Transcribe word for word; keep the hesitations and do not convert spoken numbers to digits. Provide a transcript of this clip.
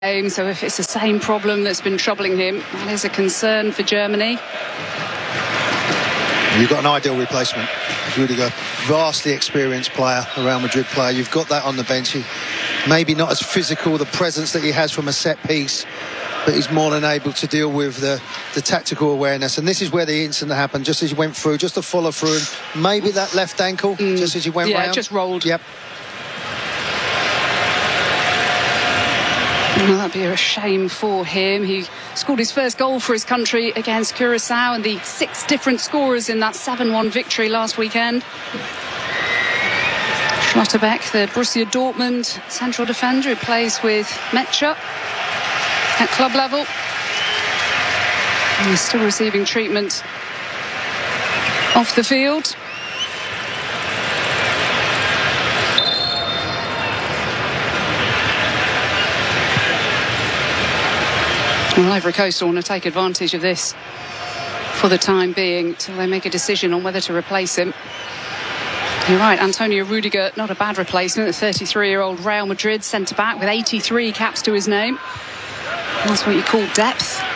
So if it's the same problem that's been troubling him, that is a concern for Germany. You've got an ideal replacement. Rudiger, vastly experienced player, a Real Madrid player. You've got that on the bench. He, maybe not as physical, the presence that he has from a set piece, but he's more than able to deal with the, the tactical awareness. And this is where the incident happened, just as he went through, just to follow through. And maybe that left ankle, mm. just as he went yeah, round. Yeah, just rolled. Yep. Well, that'd be a shame for him. He scored his first goal for his country against Curacao and the six different scorers in that seven one victory last weekend. Schlotterbeck, the Borussia Dortmund central defender who plays with Mecha at club level. And he's still receiving treatment off the field. Well, Ivory Coast want to take advantage of this for the time being until they make a decision on whether to replace him. You're right, Antonio Rudiger, not a bad replacement. The thirty-three-year-old Real Madrid centre-back with eighty-three caps to his name. That's what you call depth.